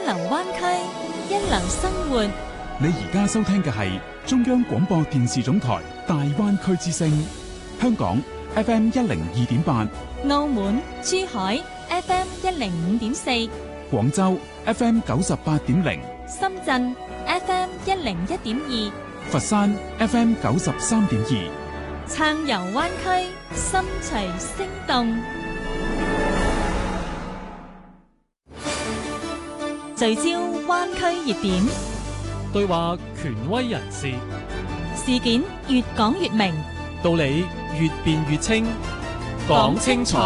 流灣區，一流生活。 你而家收聽嘅係中央廣播電視總台大灣區之聲，香港 FM 102.8， 澳門、珠海 FM 105.4， 廣州 FM 98.0， 深圳 FM 101.2， 佛山 FM 93.2， 暢遊灣區，心隨聲動。聚焦灣區熱點， 對話權威人士， 事件越講越明， 道理越辯越清，講清楚。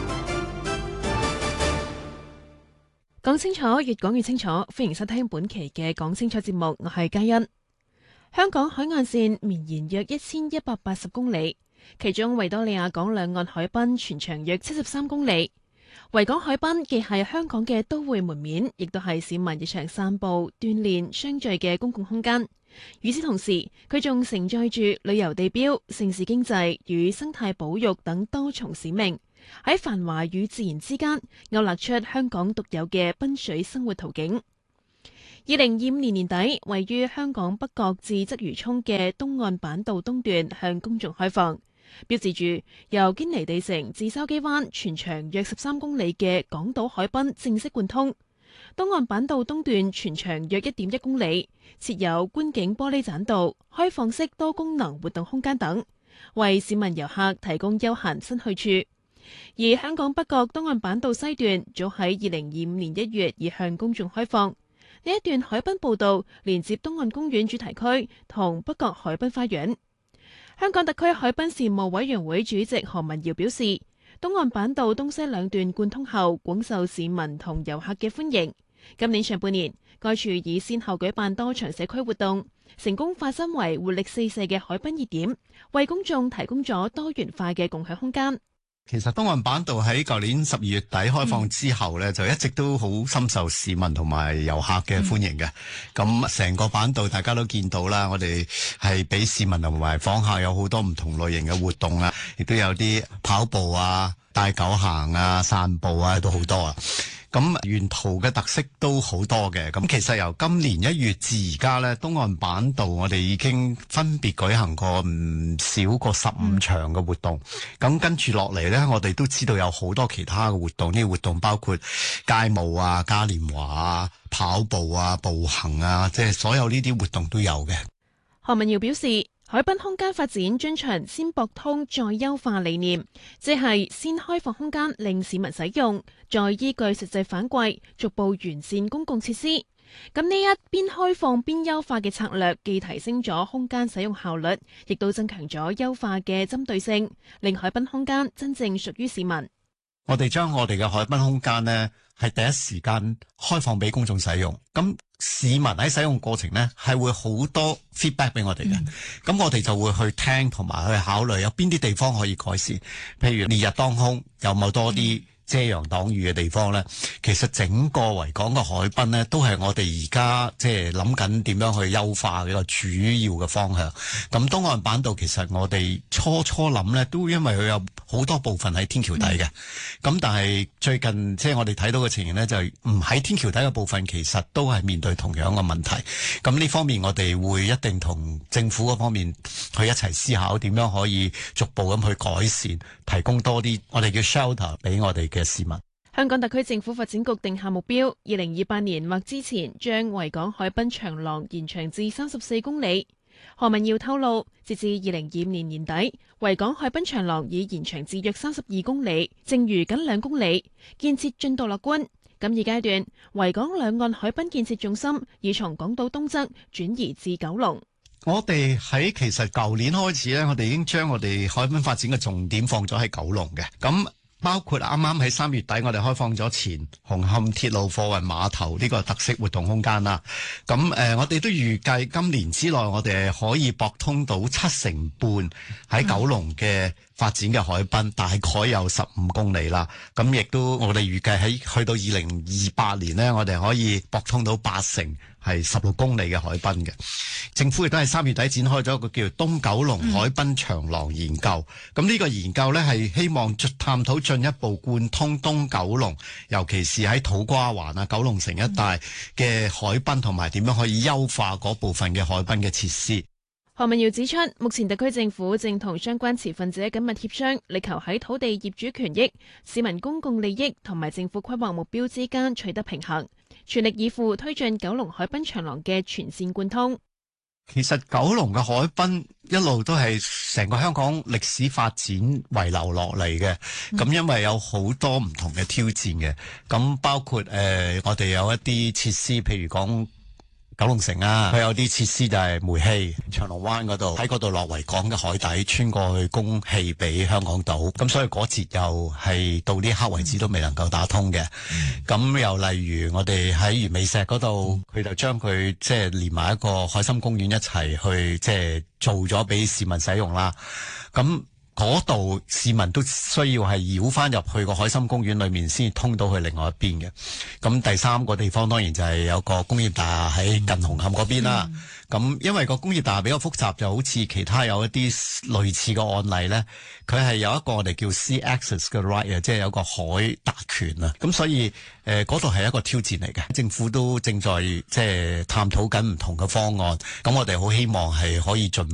講清楚，越講越清楚。歡迎收聽本期嘅講清楚節目，我係嘉欣。香港海岸線綿延約1180公里，其中維多利亞港兩岸海濱全長約73公里。維港海濱既係香港嘅都會門面，亦都係市民日常散步、鍛煉、相聚嘅公共空間。與此同時，佢仲承載住旅遊地標、城市經濟與生態保育等多重使命，喺繁華與自然之間勾勒出香港獨有嘅濱水生活圖景。2025年年底，位於香港北角至鰂魚涌嘅東岸板道東段向公眾開放，標誌住由堅尼地城至筲箕灣全長約13公里嘅港島海濱正式貫通。東岸板道東段全長約1.1公里，設有觀景玻璃棧道、開放式多功能活動空間等，為市民遊客提供休閒新去處。而香港北角東岸板道西段早喺2025年1月已向公眾開放。呢一段海濱步道連接東岸公園主題區同北角海濱花園。香港特區海濱事務委員會主席何文堯表示，東岸板道東西兩段貫通後，廣受市民同遊客嘅歡迎。今年上半年，該處已先後舉辦多場社區活動，成功化身為活力四射嘅海濱熱點，為公眾提供咗多元化嘅共享空間。 其實東岸板道喺舊年12月底開放之後呢，就一直都好深受市民同埋遊客嘅歡迎嘅。咁成個板道大家都見到啦，我哋係俾市民同埋訪客有好多唔同類型嘅活動啊，亦都有啲跑步啊、帶狗行啊、散步啊，都好多啊。咁沿途嘅特色都好多嘅。咁其實由今年1月至而家呢，東岸板道我哋已經分別舉行過唔少過15場嘅活動。咁跟住落嚟呢，我哋都知道有好多其他嘅活動。呢啲活動包括街舞啊、嘉年華啊、跑步啊、步行啊，即係所有呢啲活動都有嘅。 何文堯表示，海濱空間發展遵循先博通再優化理念，即係先開放空間令市民使用，再依據實際反饋逐步完善公共設施。咁呢一邊開放邊優化嘅策略，既提升咗空間使用效率，亦都增強咗優化嘅針對性，令海濱空間真正屬於市民。 我哋將我哋嘅海濱空間呢，係第一時間開放俾公眾使用。咁市民喺使用過程呢，係會好多 feedback 俾我哋嘅。咁我哋就會去聽同埋去考慮有邊啲地方可以改善。譬如烈日當空，有冇多啲遮陽擋雨嘅地方呢？其實整個維港嘅海濱呢，都係我哋而家即係諗緊點樣去優化嘅一個主要嘅方向。咁東岸板道其實我哋初諗呢，都因為佢有好多部分喺天橋底嘅。咁但係最近即係我哋睇到嘅情形呢，就係唔喺天橋底嘅部分，其實都係面對同樣嘅問題。咁呢方面我哋會一定同政府嗰方面去一齊思考點樣可以逐步咁去改善，提供多啲我哋叫 shelter 俾我哋嘅市民。 香港特區政府發展局定下目標，2028年或之前將維港海濱長廊延長至34公里。何文堯透露，截至2025年年底，維港海濱長廊已延長至約32公里，剩餘僅2公里，建設進度樂觀。咁二階段，維港兩岸海濱建設重心已從港島東側轉移至九龍。 我哋喺其實舊年開始呢，我哋已經將我哋海濱發展嘅重點放咗喺九龍嘅。咁包括啱啱喺3月底，我哋開放咗前紅磡鐵路貨運碼頭呢個特色活動空間啦。咁我哋都預計今年之內，我哋可以駁通到7成半喺九龍嘅發展嘅海濱，大概有15公里啦。咁亦都我哋預計喺去到2028年呢，我哋可以駁通到8成係16公里嘅海濱嘅。政府亦都係3月底展開咗一個叫東九龍海濱長廊研究。咁呢個研究呢，係希望探討進一步貫通東九龍，尤其是喺土瓜灣啊、九龍城一帶嘅海濱，同埋點樣可以優化嗰部分嘅海濱嘅設施。 何文堯指出，目前特區政府正同相關持份者緊密協商，力求喺土地業主權益、市民公共利益同埋政府規劃目標之間取得平衡，全力以赴推進九龍海濱長廊嘅全線貫通。 其實九龍嘅海濱一路都係成個香港歷史發展遺留落嚟嘅，咁因為有好多唔同嘅挑戰嘅，咁包括我哋有一啲設施，譬如講九龍城啊，佢有啲設施就係煤氣，長龍灣嗰度喺嗰度落維港嘅海底穿過去供氣俾香港島，咁所以嗰節又係到呢刻為止都未能夠打通嘅。咁又例如我哋喺魚尾石嗰度，佢就將佢即係連埋一個海心公園一齊去即係做咗俾市民使用啦。咁嗰度市民都需要係繞翻入去個海心公園裏面先通到去另外一邊嘅。咁第三個地方當然就係有個工業大廈喺近紅磡嗰邊啦。咁因為個工業大廈比較複雜，就好似其他有一啲類似嘅案例呢，佢係有一個我哋叫 sea access 嘅 right 啊，即係有個海特權啊。咁所以嗰度係一個挑戰嚟嘅。政府都正在即係探討緊唔同嘅方案。咁我哋好希望係可以盡